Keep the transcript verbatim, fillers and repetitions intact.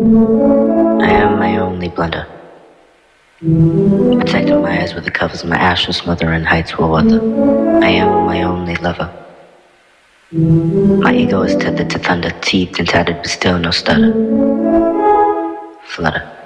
I am my only blunder. Protecting my eyes with the covers of my ashes, smothering heights will weather. I am my only lover. My ego is tethered to thunder, teeth and tattered, but still no stutter. Flutter.